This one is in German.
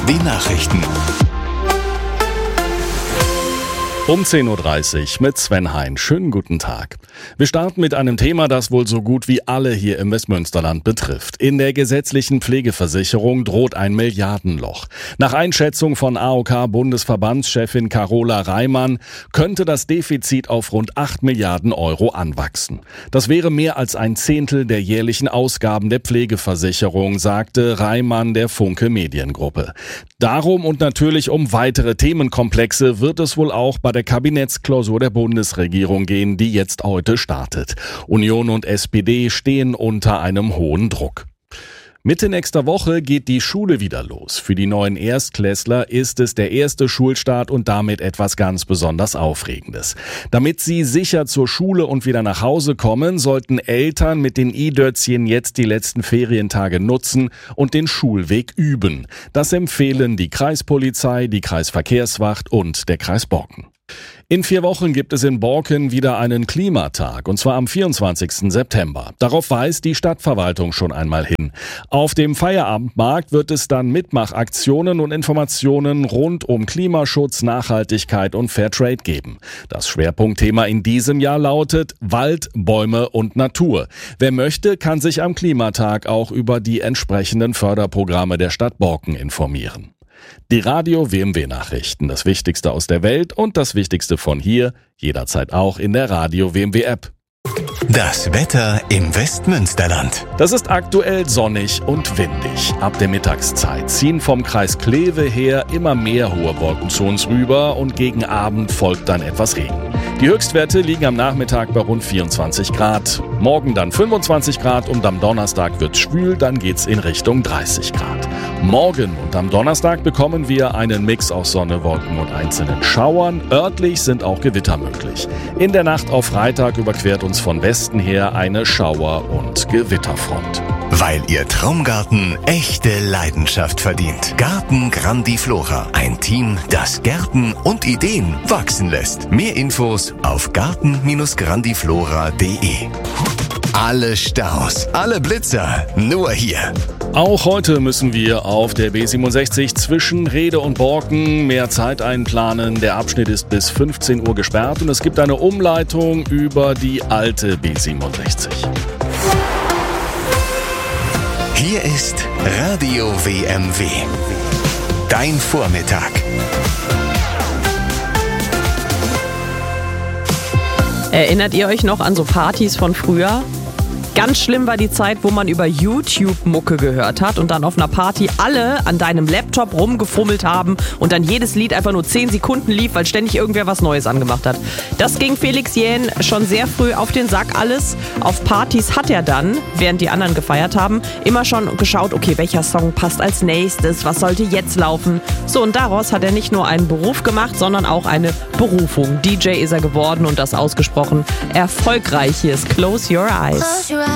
Nachrichten. Um 10.30 Uhr mit Sven Hein. Schönen guten Tag. Wir starten mit einem Thema, das wohl so gut wie alle hier im Westmünsterland betrifft. In der gesetzlichen Pflegeversicherung droht ein Milliardenloch. Nach Einschätzung von AOK-Bundesverbandschefin Carola Reimann könnte das Defizit auf rund 8 Milliarden Euro anwachsen. Das wäre mehr als ein Zehntel der jährlichen Ausgaben der Pflegeversicherung, sagte Reimann der Funke Mediengruppe. Darum und natürlich um weitere Themenkomplexe wird es wohl auch bei der Kabinettsklausur der Bundesregierung gehen, die jetzt heute startet. Union und SPD stehen unter einem hohen Druck. Mitte nächster Woche geht die Schule wieder los. Für die neuen Erstklässler ist es der erste Schulstart und damit etwas ganz besonders Aufregendes. Damit sie sicher zur Schule und wieder nach Hause kommen, sollten Eltern mit den i-Dötzchen jetzt die letzten Ferientage nutzen und den Schulweg üben. Das empfehlen die Kreispolizei, die Kreisverkehrswacht und der Kreis Borken. In 4 Wochen gibt es in Borken wieder einen Klimatag, und zwar am 24. September. Darauf weist die Stadtverwaltung schon einmal hin. Auf dem Feierabendmarkt wird es dann Mitmachaktionen und Informationen rund um Klimaschutz, Nachhaltigkeit und Fairtrade geben. Das Schwerpunktthema in diesem Jahr lautet Wald, Bäume und Natur. Wer möchte, kann sich am Klimatag auch über die entsprechenden Förderprogramme der Stadt Borken informieren. Die Radio WMW Nachrichten, das Wichtigste aus der Welt und das Wichtigste von hier, jederzeit auch in der Radio WMW App. Das Wetter im Westmünsterland. Das ist aktuell sonnig und windig. Ab der Mittagszeit ziehen vom Kreis Kleve her immer mehr hohe Wolken zu uns rüber und gegen Abend folgt dann etwas Regen. Die Höchstwerte liegen am Nachmittag bei rund 24 Grad. Morgen dann 25 Grad und am Donnerstag wird's schwül, dann geht's in Richtung 30 Grad. Morgen und am Donnerstag bekommen wir einen Mix aus Sonne, Wolken und einzelnen Schauern. Örtlich sind auch Gewitter möglich. In der Nacht auf Freitag überquert uns von Westen her eine Schauer- und Gewitterfront. Weil Ihr Traumgarten echte Leidenschaft verdient. Garten Grandiflora. Ein Team, das Gärten und Ideen wachsen lässt. Mehr Infos auf garten-grandiflora.de. Alle Staus, alle Blitzer, nur hier. Auch heute müssen wir auf der B67 zwischen Rede und Borken mehr Zeit einplanen. Der Abschnitt ist bis 15 Uhr gesperrt und es gibt eine Umleitung über die alte B67. Hier ist Radio WMW. Dein Vormittag. Erinnert ihr euch noch an so Partys von früher? Ganz schlimm war die Zeit, wo man über YouTube Mucke gehört hat und dann auf einer Party alle an deinem Laptop rumgefummelt haben und dann jedes Lied einfach nur 10 Sekunden lief, weil ständig irgendwer was Neues angemacht hat. Das ging Felix Jähn schon sehr früh auf den Sack alles. Auf Partys hat er dann, während die anderen gefeiert haben, immer schon geschaut, okay, welcher Song passt als nächstes, was sollte jetzt laufen. So, und daraus hat er nicht nur einen Beruf gemacht, sondern auch eine Berufung. DJ ist er geworden und das ausgesprochen erfolgreich. Hier ist Close Your Eyes.